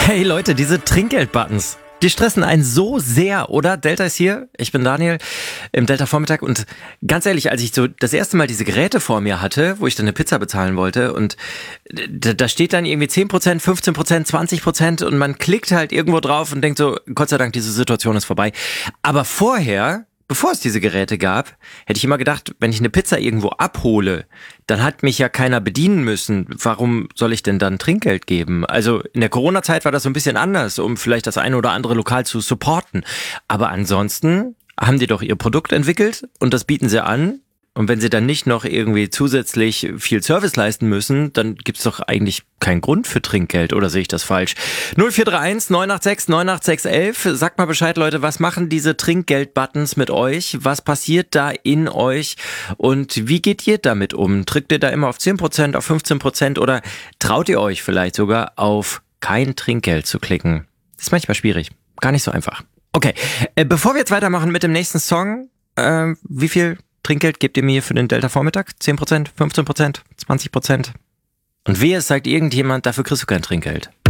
Hey Leute, diese Trinkgeld-Buttons, die stressen einen so sehr, oder? Delta ist hier, ich bin Daniel im Delta-Vormittag und ganz ehrlich, als ich so das erste Mal diese Geräte vor mir hatte, wo ich dann eine Pizza bezahlen wollte und da steht dann irgendwie 10%, 15%, 20% und man klickt halt irgendwo drauf und denkt so, Gott sei Dank, diese Situation ist vorbei. Aber vorher, bevor es diese Geräte gab, hätte ich immer gedacht, wenn ich eine Pizza irgendwo abhole, dann hat mich ja keiner bedienen müssen. Warum soll ich denn dann Trinkgeld geben? Also in der Corona-Zeit war das so ein bisschen anders, um vielleicht das eine oder andere Lokal zu supporten. Aber ansonsten haben die doch ihr Produkt entwickelt und das bieten sie an. Und wenn sie dann nicht noch irgendwie zusätzlich viel Service leisten müssen, dann gibt's doch eigentlich keinen Grund für Trinkgeld, oder sehe ich das falsch? 0431 986 98611. Sagt mal Bescheid, Leute, was machen diese Trinkgeld-Buttons mit euch? Was passiert da in euch? Und wie geht ihr damit um? Drückt ihr da immer auf 10%, auf 15% oder traut ihr euch vielleicht sogar auf kein Trinkgeld zu klicken? Das ist manchmal schwierig. Gar nicht so einfach. Okay, bevor wir jetzt weitermachen mit dem nächsten Song, wie viel Trinkgeld gebt ihr mir für den Delta-Vormittag? 10%, 15%, 20%? Und wehe, es sagt irgendjemand, dafür kriegst du kein Trinkgeld.